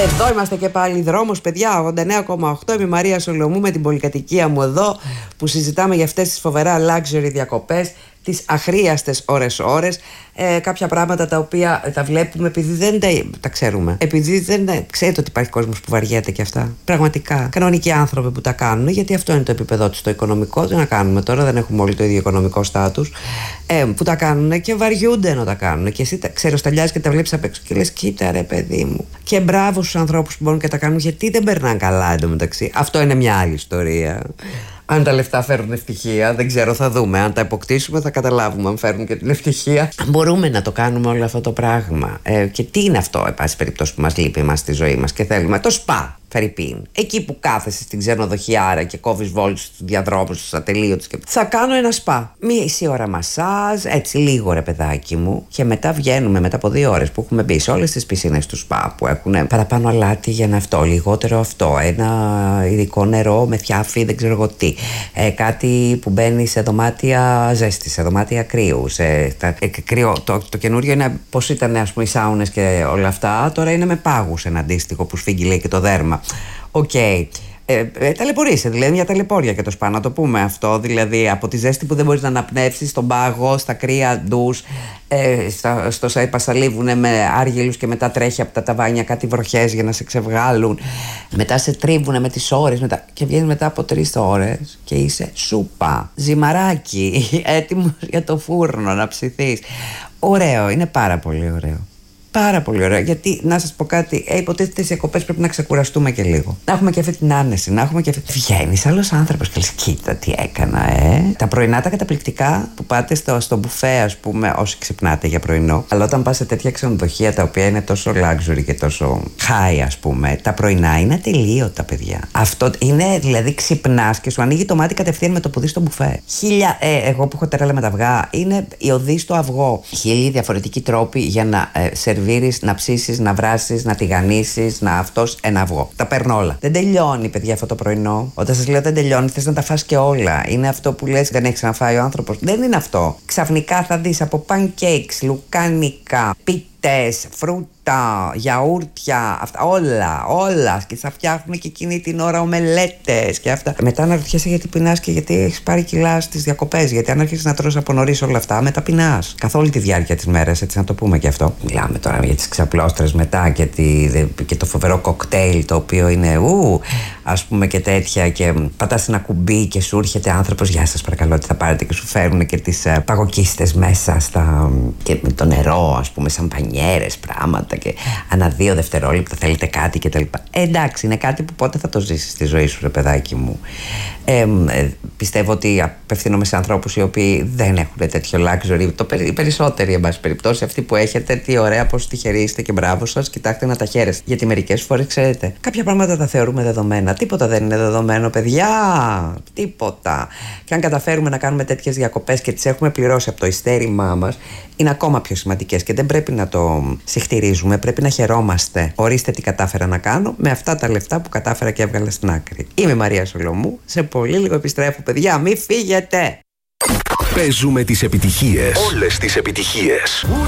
Εδώ είμαστε και πάλι, δρόμος παιδιά, 89,8. Είμαι η Μαρία Σολομού με την πολυκατοικία μου εδώ, που συζητάμε για αυτές τις φοβερά luxury διακοπές, τις αχρίαστες ώρες-ώρες, κάποια πράγματα τα οποία τα βλέπουμε επειδή δεν τα ξέρουμε. Επειδή δεν ξέρετε ότι υπάρχει κόσμος που βαριέται και αυτά. Πραγματικά. Κανονικοί άνθρωποι που τα κάνουν, γιατί αυτό είναι το επίπεδό τους το οικονομικό. Τι να κάνουμε τώρα, δεν έχουμε όλοι το ίδιο οικονομικό στάτους. Που τα κάνουν και βαριούνται να τα κάνουν. Και εσύ ξεροσταλιάζεις και τα βλέπεις απ' έξω και λες, κοίτα ρε παιδί μου. Και μπράβο στους ανθρώπους που μπορούν και τα κάνουν, γιατί δεν περνάνε καλά εντωμεταξύ. Αυτό είναι μια άλλη ιστορία. Αν τα λεφτά φέρουν ευτυχία, δεν ξέρω, θα δούμε. Αν τα αποκτήσουμε, θα καταλάβουμε αν φέρουν και την ευτυχία. Μπορούμε να το κάνουμε όλο αυτό το πράγμα. Και τι είναι αυτό, εν πάση περιπτώσει, που μας λείπει στη ζωή μας και θέλουμε? Το σπα. Φερρυπίν. Εκεί που κάθεσαι στην ξενοδοχιάρα και κόβεις βόλτες στους διαδρόμους, στους ατελείωτους και θα κάνω ένα σπα. Μισή ώρα μασάζ, έτσι λίγο ρε παιδάκι μου. Και μετά βγαίνουμε μετά από 2 ώρες που έχουμε μπει σε όλες τις πισίνες του σπα που έχουν παραπάνω αλάτι για να αυτό, λιγότερο αυτό. Ένα ειδικό νερό με θιάφι, δεν ξέρω εγώ τι. Κάτι που μπαίνει σε δωμάτια ζέστη, σε δωμάτια κρύου. Κρύο. Το καινούριο είναι πως ήταν, ας πούμε, οι σάουνες και όλα αυτά. Τώρα είναι με πάγους ένα αντίστοιχο που σφίγγει λέει και το δέρμα. Οκ. Ταλαιπωρείσαι, δηλαδή μια ταλαιπώρια και το σπα, να το πούμε αυτό. Δηλαδή από τη ζέστη που δεν μπορείς να αναπνεύσεις, στον πάγο, στα κρύα ντους, στο πασαλίβουνε με άργυλους και μετά τρέχει από τα ταβάνια κάτι βροχές για να σε ξεβγάλουν. Μετά σε τρίβουνε με τις ώρες και βγαίνεις μετά από 3 ώρες και είσαι σούπα, ζυμαράκι, έτοιμος για το φούρνο να ψηθείς. Ωραίο, είναι πάρα πολύ ωραίο. Πάρα πολύ ωραία. Γιατί να σας πω κάτι, υποτίθεται στις διακοπές πρέπει να ξεκουραστούμε και λίγο. Να έχουμε και αυτή την άνεση, να έχουμε και αυτή. Βγαίνεις άλλος άνθρωπος και λες, κοίτα τι έκανα, Τα πρωινά τα καταπληκτικά που πάτε στο μπουφέ, ας πούμε, όσοι ξυπνάτε για πρωινό. Αλλά όταν πας σε τέτοια ξενοδοχεία τα οποία είναι τόσο luxury και τόσο high, ας πούμε, τα πρωινά είναι ατελείωτα, παιδιά. Αυτό είναι, δηλαδή, ξυπνάς και σου ανοίγει το μάτι κατευθείαν με το πουδί στο μπουφέ. Εγώ που έχω τρέλα με τα αυγά, είναι η οδή στο αυγό. 1000 διαφορετικοί τρόποι για να σερβίρεις, να ψήσεις, να βράσεις, να τηγανίσεις, να αυτός ένα αυγό. Τα παίρνω όλα. Δεν τελειώνει, παιδιά, αυτό το πρωινό. Όταν σας λέω δεν τελειώνει, θες να τα φας και όλα. Είναι αυτό που λες, δεν έχεις να φάει ο άνθρωπος. Δεν είναι αυτό. Ξαφνικά θα δεις από pancakes, λουκάνικα, πίτες, φρούτα, γιαούρτια, αυτά όλα. Και θα φτιάχνουν και εκείνη την ώρα ομελέτες και αυτά. Μετά αναρωτιέσαι γιατί πεινάς και γιατί έχεις πάρει κιλά στις διακοπές. Γιατί αν αρχίσεις να τρως από νωρίς όλα αυτά, μετά πεινάς. Καθ' όλη τη διάρκεια της μέρας, έτσι να το πούμε και αυτό. Μιλάμε τώρα για τις ξαπλώστρες μετά και το φοβερό κοκτέιλ το οποίο είναι ας πούμε και τέτοια. Και πατάς ένα κουμπί και σου έρχεται άνθρωπος. Γεια σας, παρακαλώ, τι θα πάρετε? Και σου φέρουν και τις παγοκίστες μέσα και με το νερό, ας πούμε, σαμπανιέρες, πράγματα. Και ανά 2 δευτερόλεπτα θέλετε κάτι κτλ. Εντάξει, είναι κάτι που πότε θα το ζήσεις στη ζωή σου, ρε παιδάκι μου. Πιστεύω ότι απευθύνομαι σε ανθρώπους οι οποίοι δεν έχουν τέτοιο luxury. Οι περισσότεροι, εν πάση περιπτώσει, αυτοί που έχετε, τι ωραία, πώς τυχεροί είστε και μπράβο σας, κοιτάξτε να τα χαίρεστε. Γιατί μερικές φορές, ξέρετε, κάποια πράγματα τα θεωρούμε δεδομένα. Τίποτα δεν είναι δεδομένο, παιδιά. Τίποτα. Και αν καταφέρουμε να κάνουμε τέτοιες διακοπές και τις έχουμε πληρώσει από το ειστέρημά μας, είναι ακόμα πιο σημαντικές και δεν πρέπει να το συχτηρίζουμε, πρέπει να χαιρόμαστε. Ορίστε τι κατάφερα να κάνω με αυτά τα λεφτά που κατάφερα και έβγαλα στην άκρη. Είμαι η Μαρία Σολομού, σε πολύ λίγο επιστρέφω, παιδιά, μη φύγετε! Παίζουμε τις επιτυχίες, όλες τις επιτυχίες.